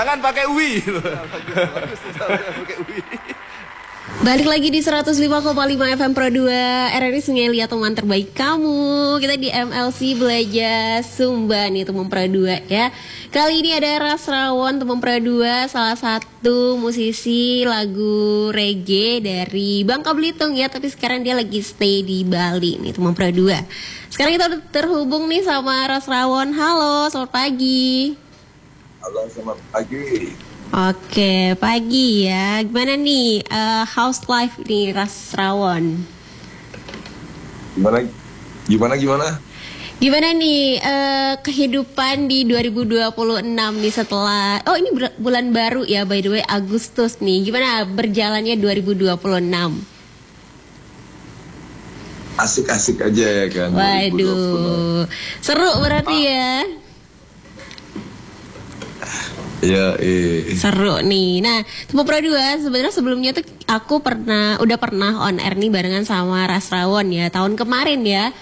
Jangan pakai UI. Balik lagi di 105,5 FM Pro 2 RRI Sungai Liat, teman terbaik kamu. Kita di MLC Belajar Sumba nih, teman Pro 2 ya. Kali ini ada Ras Rawon, teman Pro 2, salah satu musisi lagu reggae dari Bangka Belitung ya. Tapi sekarang dia lagi stay di Bali nih, teman Pro 2. Sekarang kita udah terhubung nih sama Ras Rawon. Halo, selamat pagi. Halo, selamat pagi. Oke, pagi ya. Gimana nih house life nih Ras Rawon? Gimana nih kehidupan di 2026 nih setelah ini bulan baru ya, by the way, Agustus nih. Gimana berjalannya 2026? Asik-asik aja ya kan. Waduh, seru berarti ya. Ya, seru nih. Nah, Temu Pro 2, sebenarnya sebelumnya tuh aku udah pernah on air nih barengan sama Ras Rawon ya, tahun kemarin ya.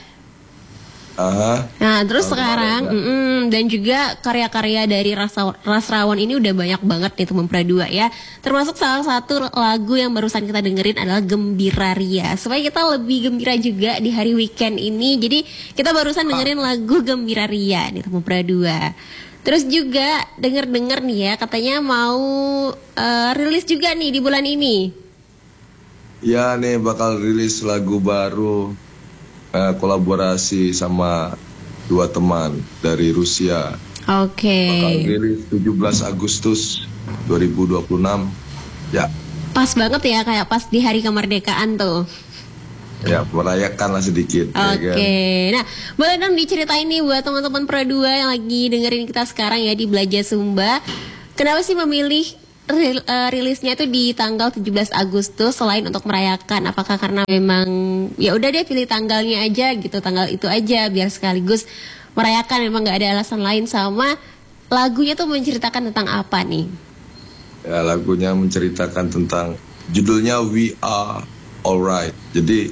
Nah, terus sekarang dan juga karya-karya dari Ras Rawon ini udah banyak banget nih Temu Pro 2 ya. Termasuk salah satu lagu yang barusan kita dengerin adalah Gembira Ria. Supaya kita lebih gembira juga di hari weekend ini. Jadi, kita barusan dengerin lagu Gembira Ria nih Temu Pro 2. Terus juga denger-denger nih ya, katanya mau rilis juga nih di bulan ini. Ya nih bakal rilis lagu baru kolaborasi sama 2 teman dari Rusia. Oke. Bakal rilis 17 Agustus 2026. Ya. Pas banget ya, kayak pas di hari kemerdekaan tuh. Ya, merayakan lah sedikit. Oke, ya kan? Nah boleh dong diceritain nih buat teman-teman Pro 2 yang lagi dengerin kita sekarang ya di Belajar Sumba. Kenapa sih memilih rilisnya itu di tanggal 17 Agustus selain untuk merayakan? Apakah karena memang ya udah deh pilih tanggalnya aja gitu, tanggal itu aja biar sekaligus merayakan, memang nggak ada alasan lain? Sama lagunya tuh menceritakan tentang apa nih? Ya, lagunya menceritakan tentang, judulnya We Are Alright. Jadi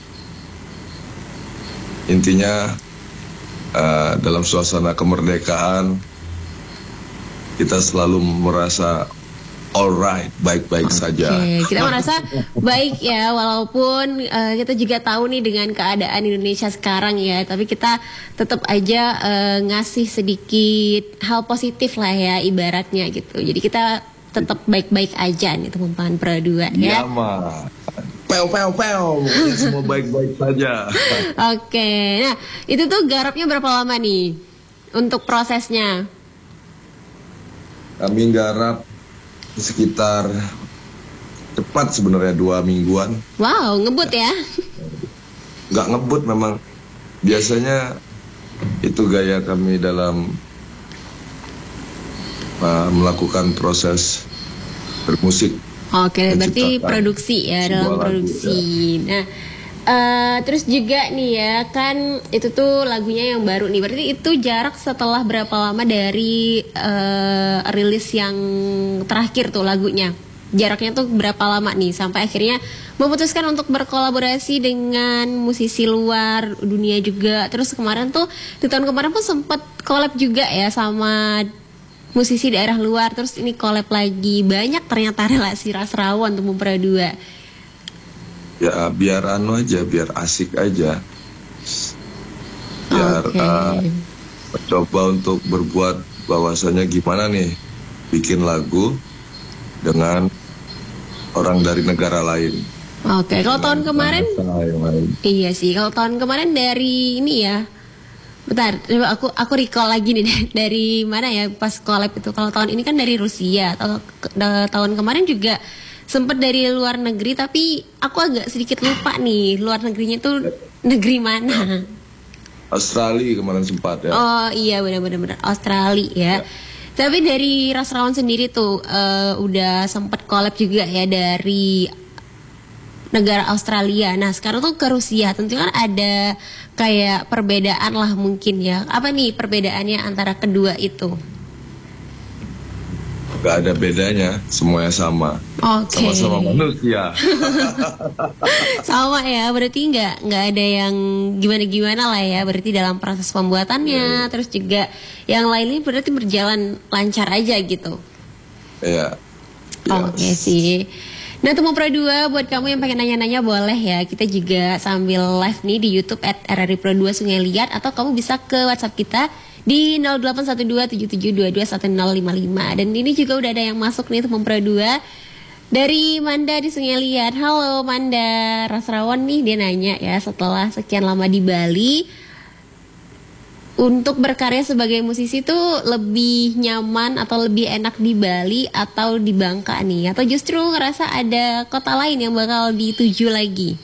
intinya dalam suasana kemerdekaan kita selalu merasa alright, baik-baik saja. Kita merasa baik ya, walaupun kita juga tahu nih dengan keadaan Indonesia sekarang ya, tapi kita tetap aja ngasih sedikit hal positif lah ya ibaratnya gitu. Jadi kita tetap baik-baik aja nih teman-teman Pro 2 ya. Iya mah. Pokoknya semua baik-baik saja. Oke, nah itu tuh garapnya berapa lama nih untuk prosesnya? Kami garap sekitar cepat sebenarnya 2 mingguan. Wow, ngebut ya? Nggak ngebut memang. Biasanya itu gaya kami dalam melakukan proses bermusik. Oke, berarti produksi ya, dalam produksi. Ya. Nah, terus juga nih ya, kan itu tuh lagunya yang baru nih. Berarti itu jarak setelah berapa lama dari rilis yang terakhir tuh lagunya? Jaraknya tuh berapa lama nih sampai akhirnya memutuskan untuk berkolaborasi dengan musisi luar dunia juga. Terus kemarin tuh di tahun kemarin pun sempat collab juga ya sama musisi daerah luar, terus ini collab lagi. Banyak ternyata relasi Ras Rawon Temu Pro 2. Ya biar biar asik aja. Biar mencoba untuk berbuat bahwasanya gimana nih bikin lagu dengan orang dari negara lain. Oke, kalau tahun kemarin iya sih, kalau tahun kemarin dari ini ya. Bentar, coba aku recall lagi nih dari mana ya pas collab itu. Kalau tahun ini kan dari Rusia. Tahun kemarin juga sempat dari luar negeri, tapi aku agak sedikit lupa nih luar negerinya tuh negeri mana. Australia kemarin sempat ya. Oh iya, benar Australia ya. Tapi dari Ras Rawon sendiri tuh udah sempat collab juga ya dari negara Australia. Nah sekarang tuh ke Rusia, tentu kan ada kayak perbedaan lah mungkin ya. Apa nih perbedaannya antara kedua itu? Gak ada bedanya, semuanya sama. Sama-sama manusia. Sama ya, berarti nggak ada yang gimana-gimana lah ya. Berarti dalam proses pembuatannya, terus juga yang lainnya berarti berjalan lancar aja gitu. Iya. Oke sih. Nah, Temu Pro 2 buat kamu yang pengen nanya-nanya boleh ya. Kita juga sambil live nih di YouTube @RRI Pro 2 Sungai Liat, atau kamu bisa ke WhatsApp kita di 081277221055. Dan ini juga udah ada yang masuk nih Temu Pro 2 dari Manda di Sungai Liat. Halo Manda, Rasrawan nih dia nanya ya, setelah sekian lama di Bali, untuk berkarya sebagai musisi tuh lebih nyaman atau lebih enak di Bali atau di Bangka nih? Atau justru ngerasa ada kota lain yang bakal dituju lagi?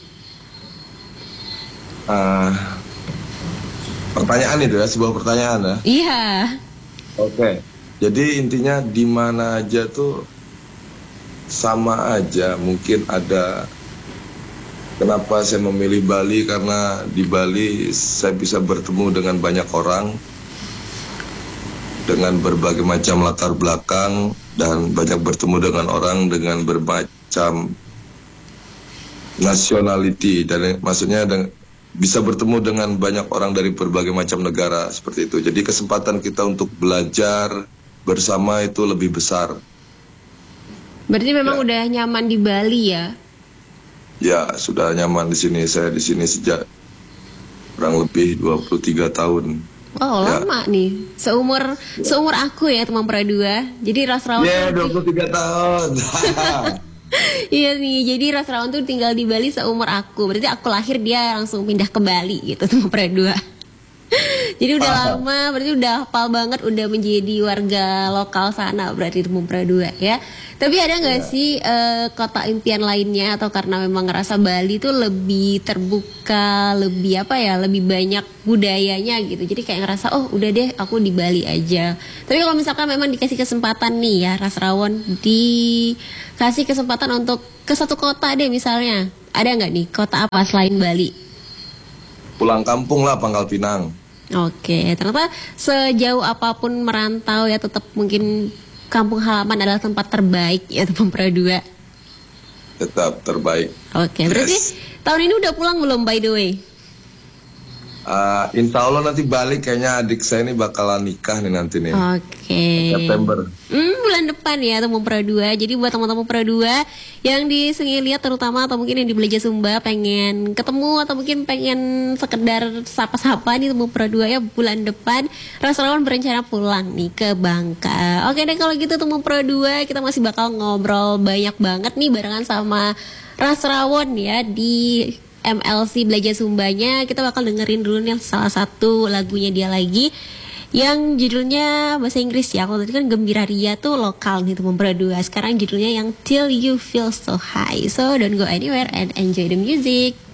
Pertanyaan itu ya, sebuah pertanyaan ya? Iya. Oke, jadi intinya di mana aja tuh sama aja. Mungkin ada, kenapa saya memilih Bali, karena di Bali saya bisa bertemu dengan banyak orang dengan berbagai macam latar belakang, dan banyak bertemu dengan orang dengan bermacam nationality, dan maksudnya bisa bertemu dengan banyak orang dari berbagai macam negara seperti itu. Jadi kesempatan kita untuk belajar bersama itu lebih besar. Berarti memang udah nyaman di Bali ya? Ya, sudah nyaman di sini. Saya di sini sejak kurang lebih 23 tahun. Oh, ya. Lama nih. Seumur aku ya, Temu Pro 2. Jadi Rasrawan. Ya, 23 tahun. Iya nih, jadi Rasrawan tuh tinggal di Bali seumur aku. Berarti aku lahir dia langsung pindah ke Bali gitu, Temu Pro 2. Jadi udah lama, berarti udah hafal banget, udah menjadi warga lokal sana berarti Temu Pro 2 ya. Tapi ada nggak sih kota impian lainnya, atau karena memang ngerasa Bali tuh lebih terbuka, lebih apa ya, lebih banyak budayanya gitu. Jadi kayak ngerasa oh udah deh aku di Bali aja. Tapi kalau misalkan memang dikasih kesempatan nih ya, Rasrawan dikasih kesempatan untuk ke satu kota deh misalnya, ada nggak nih kota apa selain Bali? Pulang kampung lah, Pangkal Pinang. Oke, ternyata sejauh apapun merantau ya, tetap mungkin kampung halaman adalah tempat terbaik ya, Temu Pro 2. Tetap terbaik. Oke, berarti tahun ini udah pulang belum by the way? Insya Allah nanti balik, kayaknya adik saya ini bakalan nikah nih nanti nih. Oke. September. Bulan depan ya, Temu Pro 2. Jadi buat teman-teman Pro 2 yang di Sungai Liat terutama, atau mungkin yang di Belajar Sumba pengen ketemu atau mungkin pengen sekedar sapa-sapa nih Temu Pro 2 ya, bulan depan Rasrawan berencana pulang nih ke Bangka. Oke deh kalau gitu Temu Pro 2, kita masih bakal ngobrol banyak banget nih barengan sama Rasrawan ya di MLC Belajar Sumbanya. Kita bakal dengerin dulu nih salah satu lagunya dia lagi yang judulnya bahasa Inggris ya. Kalau tadi kan Gembira Ria tuh lokal nih Temu Pro 2. Sekarang judulnya yang Till You Feel So High. So don't go anywhere and enjoy the music.